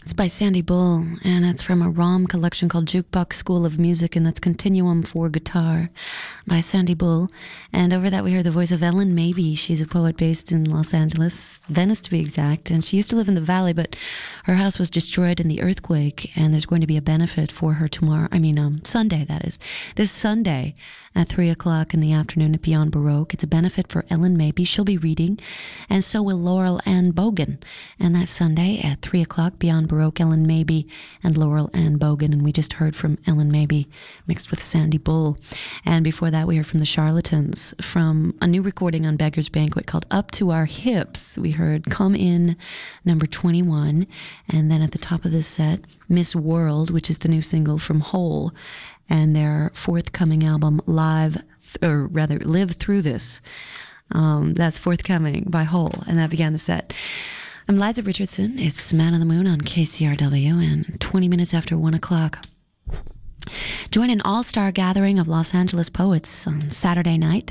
It's by Sandy Bull, and it's from a ROM collection called Jukebox School of Music, and that's Continuum for Guitar by Sandy Bull. And over that we heard the voice of Ellen Mabey. She's a poet based in Los Angeles, Venice to be exact, and she used to live in the Valley, but her house was destroyed in the earthquake, and there's going to be a benefit for her Sunday, that is. This Sunday at 3 o'clock in the afternoon at Beyond Baroque. It's a benefit for Ellen Mabey. She'll be reading, and so will Laurel Ann Bogan. And that's Sunday at 3 o'clock, Beyond Baroque, Ellen Mabey and Laurel Ann Bogan. And we just heard from Ellen Mabey mixed with Sandy Bull. And before that, we heard from the Charlatans from a new recording on Beggar's Banquet called Up to Our Hips. We heard Come In, number 21. And then at the top of this set, Miss World, which is the new single from Hole, and their forthcoming album, Live Through This. That's forthcoming by Hole, and that began the set. I'm Liza Richardson. It's Man on the Moon on KCRW, and 20 minutes after 1 o'clock. Join an all-star gathering of Los Angeles poets on Saturday night.